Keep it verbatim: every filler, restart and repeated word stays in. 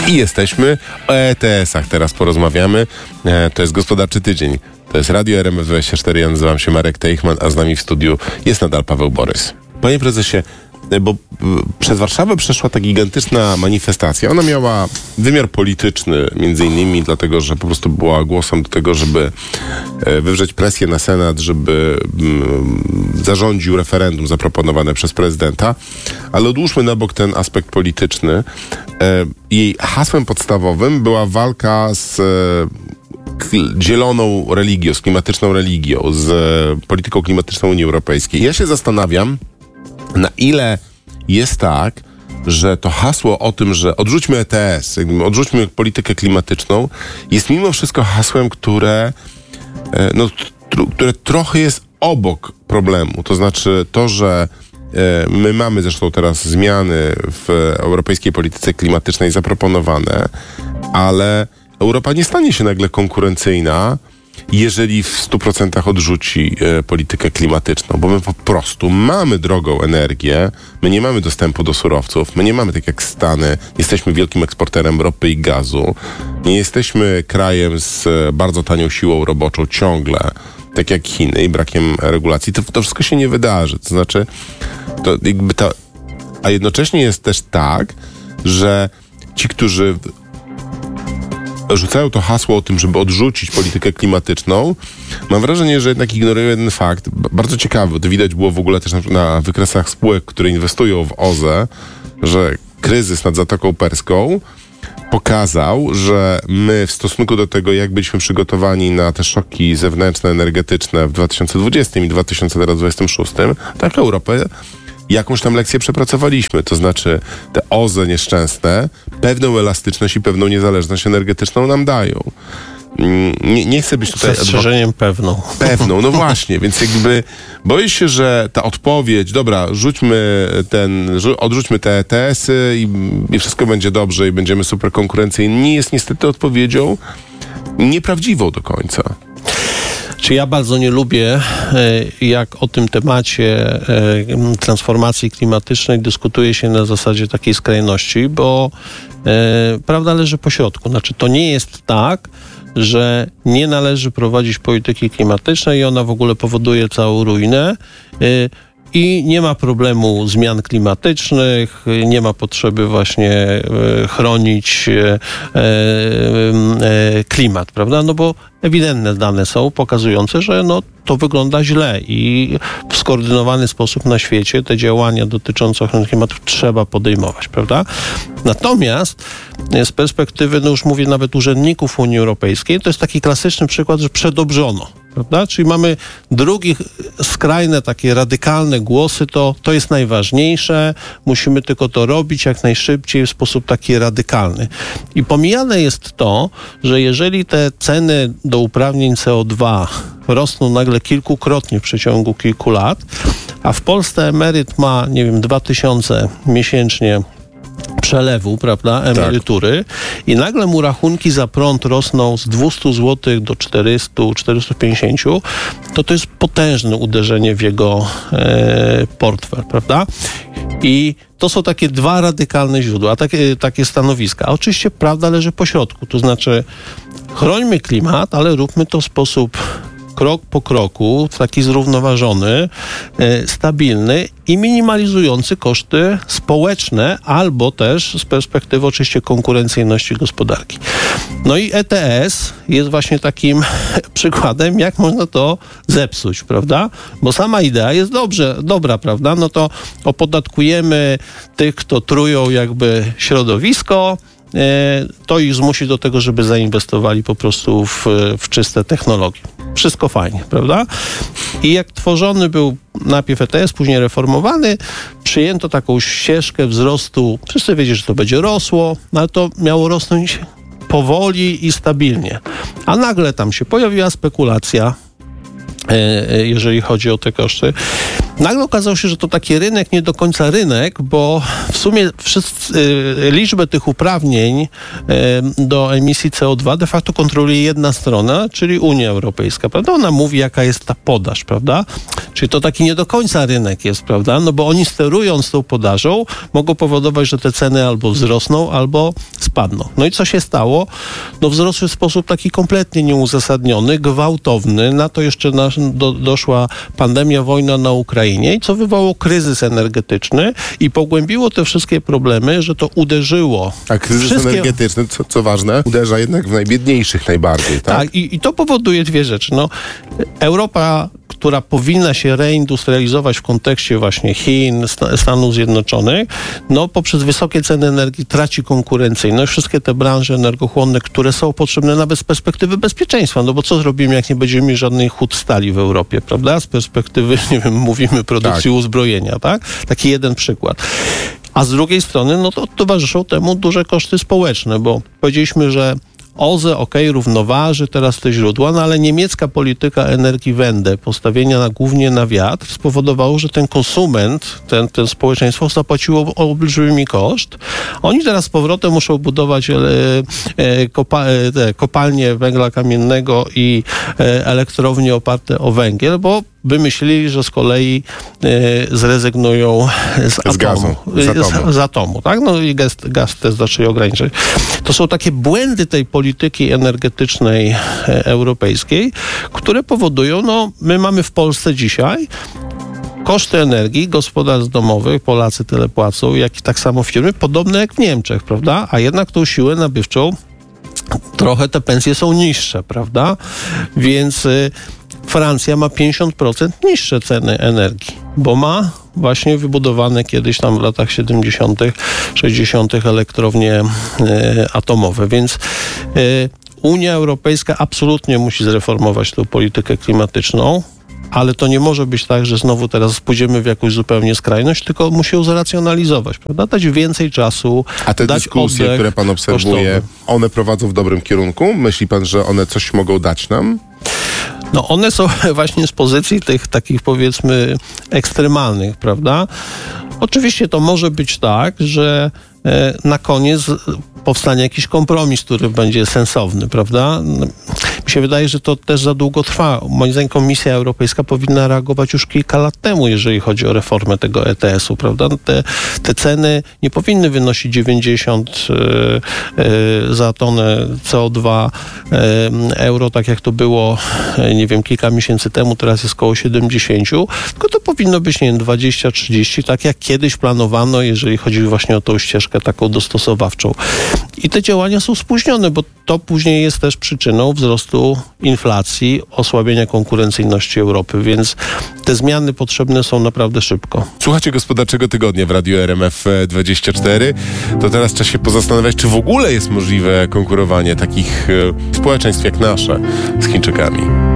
I jesteśmy o E T S-ach. Teraz porozmawiamy. E, to jest Gospodarczy Tydzień. To jest Radio R M F dwadzieścia cztery. Ja nazywam się Marek Teichman, a z nami w studiu jest nadal Paweł Borys. Panie prezesie, bo przez Warszawę przeszła ta gigantyczna manifestacja. Ona miała wymiar polityczny, między innymi dlatego, że po prostu była głosem do tego, żeby wywrzeć presję na Senat, żeby zarządził referendum zaproponowane przez prezydenta. Ale odłóżmy na bok ten aspekt polityczny. Jej hasłem podstawowym była walka z zieloną religią, z klimatyczną religią, z polityką klimatyczną Unii Europejskiej. Ja się zastanawiam, na ile jest tak, że to hasło o tym, że odrzućmy E T S, odrzućmy politykę klimatyczną, jest mimo wszystko hasłem, które, no, tr- które trochę jest obok problemu. To znaczy to, że my mamy zresztą teraz zmiany w europejskiej polityce klimatycznej zaproponowane, ale Europa nie stanie się nagle konkurencyjna, jeżeli w stu procentach odrzuci e, politykę klimatyczną, bo my po prostu mamy drogą energię, my nie mamy dostępu do surowców, my nie mamy, tak jak Stany, nie jesteśmy wielkim eksporterem ropy i gazu, nie jesteśmy krajem z e, bardzo tanią siłą roboczą ciągle, tak jak Chiny, i brakiem regulacji. To, to wszystko się nie wydarzy. To znaczy, to jakby ta, a jednocześnie jest też tak, że ci, którzy rzucają to hasło o tym, żeby odrzucić politykę klimatyczną, mam wrażenie, że jednak ignorują jeden fakt, bardzo ciekawy, to widać było w ogóle też na, na wykresach spółek, które inwestują w O Z E, że kryzys nad Zatoką Perską pokazał, że my w stosunku do tego, jak byliśmy przygotowani na te szoki zewnętrzne, energetyczne w dwa tysiące dwudziestym i dwa tysiące dwudziestym szóstym, tak Europę jakąś tam lekcję przepracowaliśmy. To znaczy te O Z E nieszczęsne pewną elastyczność i pewną niezależność energetyczną nam dają. Nie, nie chcę być tutaj... Z zastrzeżeniem adwo- pewną. Pewną, no właśnie, więc jakby boję się, że ta odpowiedź, dobra, rzućmy ten, odrzućmy te E T S-y i, i wszystko będzie dobrze i będziemy super konkurencyjni, nie jest niestety odpowiedzią nieprawdziwą do końca. Czy ja bardzo nie lubię, jak o tym temacie transformacji klimatycznej dyskutuje się na zasadzie takiej skrajności, bo prawda leży pośrodku. Znaczy, to nie jest tak, że nie należy prowadzić polityki klimatycznej i ona w ogóle powoduje całą ruinę. I nie ma problemu zmian klimatycznych, nie ma potrzeby właśnie e, chronić e, e, klimat, prawda? No bo ewidentne dane są pokazujące, że no, to wygląda źle i w skoordynowany sposób na świecie te działania dotyczące ochrony klimatu trzeba podejmować, prawda? Natomiast z perspektywy, no już mówię nawet urzędników Unii Europejskiej, to jest taki klasyczny przykład, że przedobrzono. Prawda? Czyli mamy drugie skrajne, takie radykalne głosy, to, to jest najważniejsze, musimy tylko to robić jak najszybciej w sposób taki radykalny. I pomijane jest to, że jeżeli te ceny do uprawnień C O dwa rosną nagle kilkukrotnie w przeciągu kilku lat, a w Polsce emeryt ma, nie wiem, dwa tysiące miesięcznie przelewu, prawda, emerytury, tak, i nagle mu rachunki za prąd rosną z dwieście złotych do czterysta do czterystu pięćdziesięciu, to to jest potężne uderzenie w jego e, portfel, prawda? I to są takie dwa radykalne źródła, takie, takie stanowiska. A oczywiście prawda leży pośrodku, to znaczy chrońmy klimat, ale róbmy to w sposób krok po kroku, taki zrównoważony, e, stabilny i minimalizujący koszty społeczne, albo też z perspektywy oczywiście konkurencyjności gospodarki. No i E T S jest właśnie takim przykładem, jak można to zepsuć, prawda? Bo sama idea jest dobrze, dobra, prawda? No to opodatkujemy tych, kto trują jakby środowisko, to ich zmusi do tego, żeby zainwestowali po prostu w, w czyste technologie. Wszystko fajnie, prawda? I jak tworzony był najpierw E T S, później reformowany, przyjęto taką ścieżkę wzrostu. Wszyscy wiecie, że to będzie rosło, no ale to miało rosnąć powoli i stabilnie. A nagle tam się pojawiła spekulacja, jeżeli chodzi o te koszty. nagle okazało się, że to taki rynek, nie do końca rynek, bo w sumie wszyscy, y, liczbę tych uprawnień y, do emisji C O dwa de facto kontroluje jedna strona, czyli Unia Europejska, prawda? Ona mówi, jaka jest ta podaż, prawda? Czyli to taki nie do końca rynek jest, prawda? No bo oni sterując tą podażą mogą powodować, że te ceny albo wzrosną, albo spadną. No i co się stało? No wzrosły w sposób taki kompletnie nieuzasadniony, gwałtowny. Na to jeszcze na, do, doszła pandemia, wojna na Ukrainie, co wywołało kryzys energetyczny i pogłębiło te wszystkie problemy, że to uderzyło. A kryzys wszystkie... energetyczny, co, co ważne, uderza jednak w najbiedniejszych najbardziej, tak? Tak, i, i to powoduje dwie rzeczy. No, Europa, która powinna się reindustrializować w kontekście właśnie Chin, Stanów Zjednoczonych, no poprzez wysokie ceny energii traci konkurencyjność. Wszystkie te branże energochłonne, które są potrzebne nawet z perspektywy bezpieczeństwa, no bo co zrobimy, jak nie będziemy mieli żadnej hut stali w Europie, prawda? Z perspektywy, nie wiem, mówimy produkcji tak. uzbrojenia, tak? Taki jeden przykład. A z drugiej strony, no to towarzyszą temu duże koszty społeczne, bo powiedzieliśmy, że O Z E, ok, równoważy teraz te źródła, no ale niemiecka polityka Energiewende, postawienia na, głównie na wiatr, spowodowało, że ten konsument, ten, ten społeczeństwo zapłaciło olbrzymi koszt. Oni teraz z powrotem muszą budować e, e, kopa, e, te kopalnie węgla kamiennego i e, elektrownie oparte o węgiel, bo wymyślili, że z kolei e, zrezygnują z, z atomu. Gazu, z atomu. Z, z atomu, tak? No i gaz, gaz też zaczęli ograniczać. To są takie błędy tej polityki energetycznej e, europejskiej, które powodują, no my mamy w Polsce dzisiaj koszty energii gospodarstw domowych, Polacy tyle płacą, jak i tak samo firmy, podobne jak w Niemczech, prawda? A jednak tą siłę nabywczą trochę te pensje są niższe, prawda? Więc y, Francja ma pięćdziesiąt procent niższe ceny energii, bo ma właśnie wybudowane kiedyś tam w latach siedemdziesiątych, sześćdziesiątych elektrownie y, atomowe, więc y, Unia Europejska absolutnie musi zreformować tę politykę klimatyczną, ale to nie może być tak, że znowu teraz pójdziemy w jakąś zupełnie skrajność, tylko musi ją zracjonalizować, prawda? Dać więcej czasu, A te dać dyskusje, oddech które pan obserwuje, kosztowy. One prowadzą w dobrym kierunku? Myśli pan, że one coś mogą dać nam? No one są właśnie z pozycji tych takich, powiedzmy, ekstremalnych, prawda? Oczywiście to może być tak, że e, na koniec powstanie jakiś kompromis, który będzie sensowny, prawda? No, mi się wydaje, że to też za długo trwa. Moim zdaniem Komisja Europejska powinna reagować już kilka lat temu, jeżeli chodzi o reformę tego E T S-u, prawda? Te, te ceny nie powinny wynosić dziewięćdziesiąt e, e, za tonę C O dwa e, euro, tak jak to było, e, nie wiem, kilka miesięcy temu, teraz jest koło siedemdziesiąt, tylko to powinno być, nie wiem, dwadzieścia trzydzieści, tak jak kiedyś planowano, jeżeli chodzi właśnie o tą ścieżkę taką dostosowawczą. I te działania są spóźnione, bo to później jest też przyczyną wzrostu inflacji, osłabienia konkurencyjności Europy, więc te zmiany potrzebne są naprawdę szybko. Słuchacie Gospodarczego Tygodnia w Radiu R M F dwadzieścia cztery. To teraz trzeba się pozastanawiać, czy w ogóle jest możliwe konkurowanie takich e, społeczeństw jak nasze z Chińczykami.